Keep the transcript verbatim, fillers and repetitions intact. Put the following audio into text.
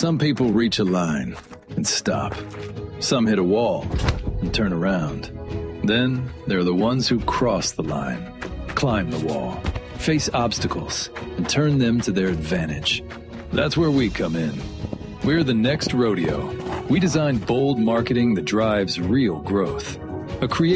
Some people reach a line and stop. Some hit a wall and turn around. Then there are the ones who cross the line, climb the wall, face obstacles, and turn them to their advantage. That's where we come in. We're the next rodeo. We design bold marketing that drives real growth. A creative